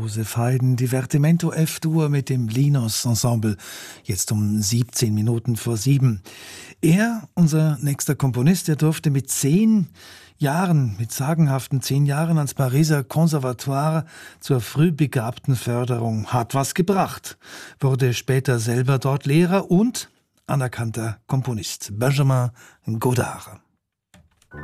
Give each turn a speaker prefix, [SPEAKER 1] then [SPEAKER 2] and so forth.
[SPEAKER 1] Joseph Haydn, Divertimento F-Dur mit dem Linos Ensemble, jetzt um 17 Minuten vor 7. Er, unser nächster Komponist, der durfte mit sagenhaften 10 Jahren ans Pariser Conservatoire zur frühbegabten Förderung, hat was gebracht, wurde später selber dort Lehrer und anerkannter Komponist, Benjamin Godard.